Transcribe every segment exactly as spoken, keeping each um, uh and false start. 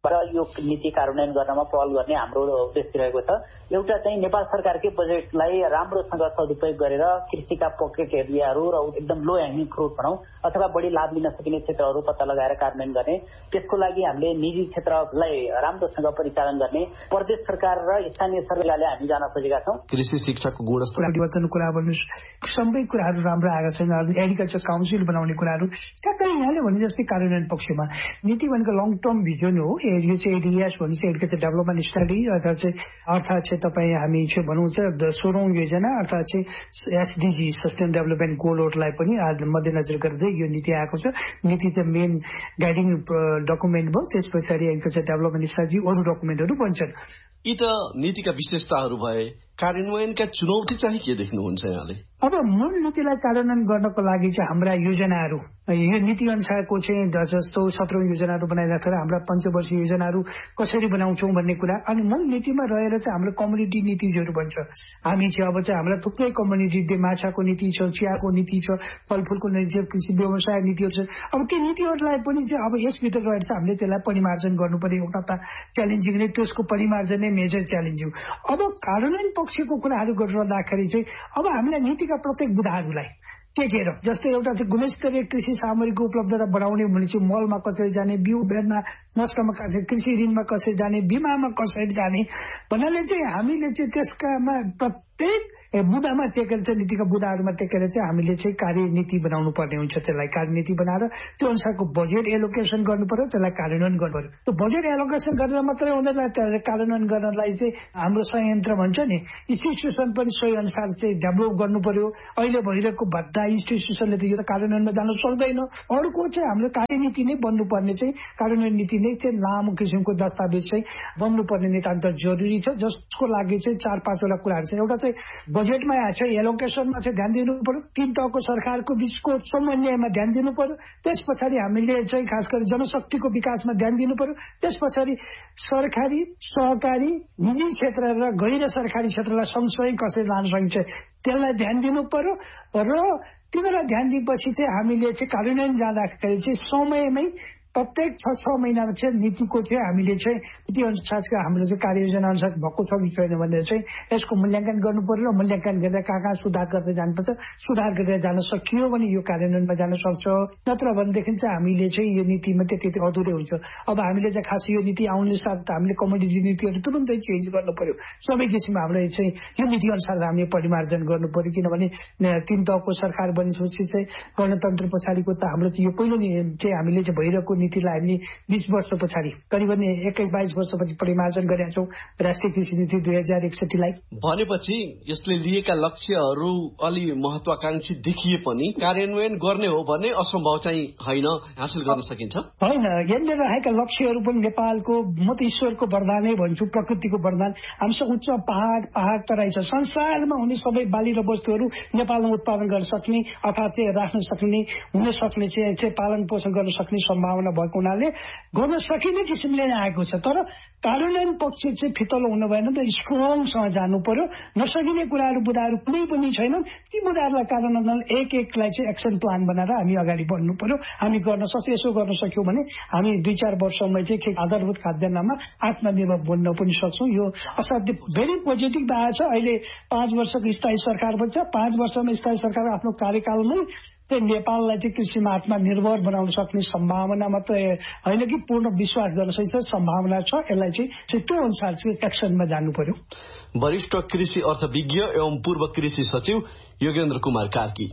यो नीति कार्यान्वयन गर्नमा पहल गर्ने हाम्रो उद्देश्य रहेको छ। एउटा चाहिँ नेपाल सरकारकै बजेटलाई राम्रोसँग सदुपयोग गरेर कृषिका पकेट एरियाहरू र एकदम लो ह्याङ्गिङ फ्रुट भनौँ अथवा बढी लाभ लिन सकिने क्षेत्रहरू पत्ता लगाएर कार्यान्वयन गर्ने, त्यसको लागि हामीले निजी क्षेत्रलाई राम्रोसँग परिचालन गर्ने प्रदेश सरकार र स्थानीय सरकारले हामी जान खोजेका छौँ। कृषि शिक्षाको गुणस्तर परिवर्तनको कुरा भन्नुहोस्, सबै कुराहरू राम्रो आएका छैन। एग्रिकल्चर काउन्सिल बनाउने कुराहरू ठ्याक्कै यहाँले भने जस्तै कार्यान्वयन पक्षमा नीति भनेको लङ टर्म भिजन हो। यो चाहिँ एडिएस भन्छ एग्रिकल्चर डेभलपमेन्ट स्टडी अर्थात् चाहिँ अर्थात् चाहिँ तपाईँ हामी चाहिँ भनौँ चाहिँ सोह्रौँ योजना अर्थात् चाहिँ एसडिजी सस्टेन डेभलपमेन्ट गोलहरूलाई पनि मध्यनजर गर्दै यो नीति आएको छ। नीति चाहिँ मेन गाइडिङ डकुमेन्ट भयो, त्यस पछाडि एग्रिकल्चर डेभलपमेन्ट स्ट्राटेजी अरू डकुमेन्टहरू बन्छन्। यी त नीतिका विशेषताहरू भए, कार्यान्वयनका चुनौती चाहिँ के देख्नुहुन्छ यहाँले? अब मूल नीतिलाई कार्यान्वयन गर्नको लागि चाहिँ हाम्रा योजनाहरू यो नीति अनुसारको चाहिँ जस्तो सत्रौं योजनाहरू बनाइराखेर हाम्रा पञ्चवर्षीय योजनाहरू कसरी बनाउँछौँ भन्ने कुरा, अनि मूल नीतिमा रहेर चाहिँ हाम्रो कम्युनिटी नीतिजहरू भन्छ। हामी चाहिँ अब चाहिँ हाम्रा थुप्रै कम्युनिटी, माछाको नीति छ, चियाको नीति छ, फलफुलको नीति छ, कृषि व्यवसाय नीतिहरू छ। अब ती नीतिहरूलाई पनि चाहिँ अब यसभित्र रहेर चाहिँ हामीले त्यसलाई परिमार्जन गर्नु पर्यो। एउटा त च्यालेन्जिङ नै, त्यसको परिमार्जन नै मेजर च्यालेन्ज हो। अब कार्यान्वयन पक्षको कुराहरू गरिरहँदाखेरि चाहिँ अब हामीलाई नीतिका प्रत्येक बुँदाहरूलाई टेकेर, जस्तै एउटा चाहिँ गुणस्तरीय कृषि सामग्रीको उपलब्धता बढाउने भने चाहिँ मलमा कसरी जाने, बिउ बेर्ना नष्टमा कसरी, कृषि ऋणमा कसरी जाने, बिमामा कसरी जाने भन्नाले चाहिँ हामीले चाहिँ त्यसकामा प्रत्येक बुँदामा टेकेर चाहिँ नीतिका बुँदाहरूमा टेकेर चाहिँ हामीले चाहिँ कार्यनीति बनाउनु पर्ने हुन्छ। त्यसलाई कार्यनीति बनाएर त्यो अनुसारको बजेट एलोकेसन गर्नु पर्यो, त्यसलाई कार्यान्वयन गर्नु पर्यो। त्यो बजेट एलोकेसन गरेर मात्रै हुँदैन, त्यसलाई कार्यान्वयन गर्नलाई चाहिँ हाम्रो संयन्त्र भन्छ नि इन्स्टिट्युसन पनि सोही अनुसार चाहिँ डेभलप गर्नु पर्यो। अहिले भइरहेको भद्दा इन्स्टिट्युसनले त यो त कार्यान्वयनमा जान सक्दैन। अर्को चाहिँ हाम्रो कार्यनीति नै बन्नुपर्ने चाहिँ कार्यान्वयन नीति नै चाहिँ लामो किसिमको दस्तावेज चाहिँ बन्नुपर्ने नितान्त जरुरी छ, जसको लागि चाहिँ चार पाँचवटा कुराहरू छ। एउटा चाहिँ बजेटमा आएको छ, एलोकेसनमा चाहिँ ध्यान दिनु पर्यो, तीन तहको सरकारको बीचको समन्वयमा ध्यान दिनु पर्यो, त्यस पछाडि हामीले चाहिँ खास गरी जनशक्तिको विकासमा ध्यान दिनु पर्यो, त्यस पछाडि सरकारी, सहकारी, निजी क्षेत्र र गैर सरकारी क्षेत्रलाई सँगसँगै कसरी लान सकिन्छ त्यसलाई ध्यान दिनु पर्यो। र तिनीहरूलाई ध्यान दिएपछि चाहिँ हामीले चाहिँ कार्यान्वयन जाँदाखेरि चाहिँ समयमै प्रत्येक छ छ महिनामा चाहिँ नीतिको चाहिँ हामीले चाहिँ नीति अनुसारको हाम्रो चाहिँ कार्ययोजना अनुसार भएको छ कि छैन भनेर चाहिँ यसको मूल्याङ्कन गर्नु पर्यो र मूल्याङ्कन गरेर कहाँ कहाँ सुधार गर्दै जानुपर्छ। सुधार गरेर जान सकियो भने यो कार्यान्वयनमा जान सक्छ, नत्र भनेदेखि चाहिँ हामीले चाहिँ यो नीतिमा त्यति अधुरै हुन्छ। अब हामीले चाहिँ खास यो नीति आउने साथ हामीले कमोडिटी नीतिहरू तुरुन्तै चेन्ज गर्नु पर्यो। सबै किसिममा हाम्रो चाहिँ यो नीति अनुसार हामीले परिमार्जन गर्नु पर्यो, किनभने तीन तहको सरकार बनेपछि चाहिँ गणतन्त्र पछाडिको त हाम्रो चाहिँ यो पहिलो चाहिँ हामीले चाहिँ भइरहेको नीतिलाई हामीले बीस वर्ष पछाडि करिबन एक्काइस बाइस वर्षपछि परिमार्जन गरेका छौँ राष्ट्रिय कृषि नीति दुई हजार एकसठीलाई। भनेपछि यसले लिएका लक्ष्यहरू अलि महत्वाकांक्षी देखिए पनि कार्यान्वयन गर्ने हो भने असम्भव चाहिँ होइन, हासिल गर्न सकिन्छ होइन। यसले राखेका लक्ष्यहरू पनि नेपालको म त ईश्वरको वरदानै भन्छु, प्रकृतिको वरदान। हामीसँग उच्च पहाड पहाड तराई छ। संसारमा हुने सबै बाली र वस्तुहरू नेपालमा उत्पादन गर्न सक्ने अथवा चाहिँ राख्न सक्ने हुन सक्ने चाहिँ पालन पोषण गर्न सक्ने सम्भावना भएको हुनाले गर्न सकिने किसिमले नै आएको छ। तर कार्यान्वयन पक्ष चाहिँ फितलो हुनु भएन, त स्ट्रङसँग जानु पर्यो। नसकिने कुराहरू बुँदाहरू कुनै पनि छैनन्, ती बुँदाहरूलाई कार्यान्वयन एक एकलाई चाहिँ एक्सन प्लान बनाएर हामी अगाडि बढ्नु पर्यो। हामी गर्न सक्छौँ, यसो गर्न सक्यौँ भने हामी दुई चार वर्षमा चाहिँ आधारभूत खाद्यान्नमा आत्मनिर्भर बन्न पनि सक्छौँ। यो असाध्य भेरी पोजिटिभ भएको छ। अहिले पाँच वर्षको स्थायी सरकार बन्छ, पाँच वर्षमा स्थायी सरकार आफ्नो कार्यकालमै चाहिँ नेपाललाई चाहिँ कृषिमा आत्मनिर्भर बनाउन सक्ने सम्भावना मात्रै होइन कि पूर्ण विश्वास गर्न सकिन्छ, सम्भावना छ। यसलाई चाहिँ त्यो अनुसार चाहिँ एक्सनमा जानु पर्यो। वरिष्ठ कृषि अर्थविज्ञ एवं पूर्व कृषि सचिव योगेन्द्र कुमार कार्की।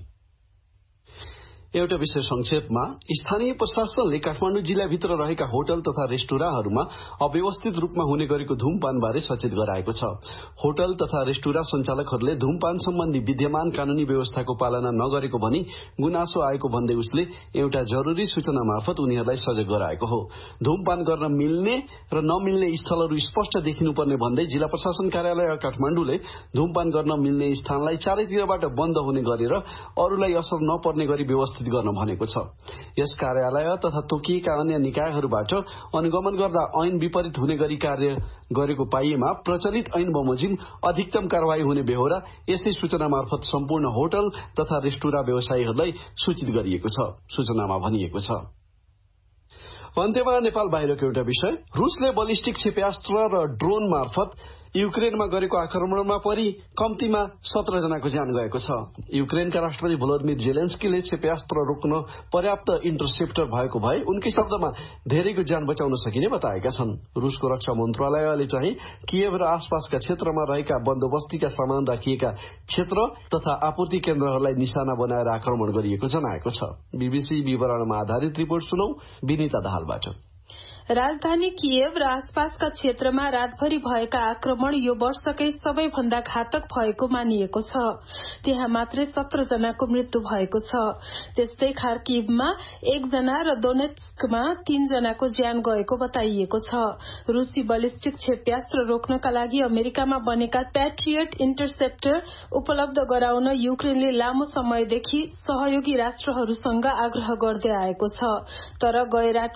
एउटा विषय संक्षेपमा, स्थानीय प्रशासनले काठमाडौँ जिल्लाभित्र रहेका होटल तथा रेस्टुराँहरूमा अव्यवस्थित रूपमा हुने गरेको धूमपानबारे सचेत गराएको छ। होटल तथा रेस्टुराँ सञ्चालकहरूले धूमपान सम्बन्धी विद्यमान कानूनी व्यवस्थाको पालना नगरेको भनी गुनासो आएको भन्दै उसले एउटा जरुरी सूचना मार्फत उनीहरूलाई सजग गराएको हो। धूमपान गर्न मिल्ने र नमिल्ने स्थलहरू स्पष्ट देखिनुपर्ने भन्दै जिल्ला प्रशासन कार्यालय काठमाडौँले धूमपान गर्न मिल्ने स्थानलाई चारैतिरबाट बन्द हुने गरेर अरूलाई असर नपर्ने गरी व्यवस्था गर्न भनेको छ। यस कार्यालय तथा तोकिएका अन्य निकायहरूबाट अनुगमन गर्दा ऐन विपरीत हुने गरी कार्य गरेको पाइएमा प्रचलित ऐन बमोजिम अधिकतम कारवाही हुने बेहोरा यसै सूचना मार्फत सम्पूर्ण होटल तथा रेस्टुराँ व्यवसायीहरूलाई सूचित गरिएको छ, सूचनामा भनिएको छ। अन्त्यमा नेपाल बाहिरको एउटा विषय, रुसले बलिस्टिक क्षेप्यास्त्र र ड्रोन मार्फत युक्रेनमा गरेको आक्रमणमा परि कम्तीमा सत्र जनाको ज्यान गएको छ। युक्रेनका राष्ट्रपति भोलोदिमिर जेलेन्स्कीले क्षेप्यास्त्र रोक्न पर्याप्त इन्टरसेप्टर भएको भए उनकै शब्दमा धेरैको ज्यान बचाउन सकिने बताएका छन्। रुसको रक्षा मन्त्रालयले चाहिँ कियेभ र आसपासका क्षेत्रमा रहेका बन्दोबस्तीका सामान राखिएका क्षेत्र तथा आपूर्ति केन्द्रहरूलाई निशाना बनाएर आक्रमण गरिएको जनाएको छ। बीबीसी विवरणमा आधारित रिपोर्ट सुनौ विनिता दाहालबाट। राजधानी कियेभ र आसपासका क्षेत्रमा रातभरि भएका आक्रमण यो वर्षकै सबैभन्दा घातक भएको मानिएको छ। त्यहाँ मात्रै सत्र जनाको मृत्यु भएको छ। त्यस्तै खार्किभमा एकजना र दोनेत्स्कमा तीन जनाको ज्यान गएको बताइएको छ। रूसी बलिस्टिक क्षेप्यास्त्र रोक्नका लागि अमेरिकामा बनेका प्याट्रियट इन्टरसेप्टर उपलब्ध गराउन युक्रेनले लामो समयदेखि सहयोगी राष्ट्रहरूसँग आग्रह गर्दै आएको छ। तर गए राति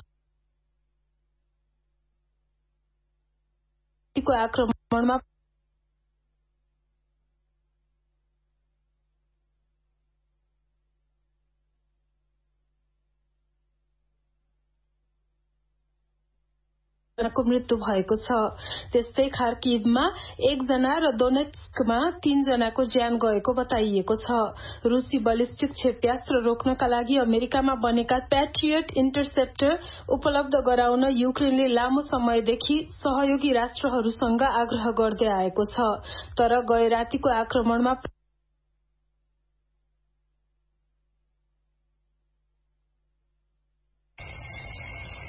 को आक्रमणमा जनाको मृत्यु भएको छ। त्यस्तै खार्किभमा एकजना र दोनेत्स्कमा तीन जनाको ज्यान गएको बताइएको छ। रूसी बलिस्टिक क्षेप्यास्त्र रोक्नका लागि अमेरिकामा बनेका प्याट्रियट इन्टरसेप्टर उपलब्ध गराउन युक्रेनले लामो समयदेखि सहयोगी राष्ट्रहरूसँग आग्रह गर्दै आएको छ। तर गए रातिको आक्रमणमा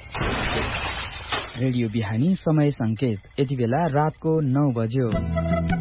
रेडियो बिहानी समय संकेत यति बेला रातको नौ बज्यो।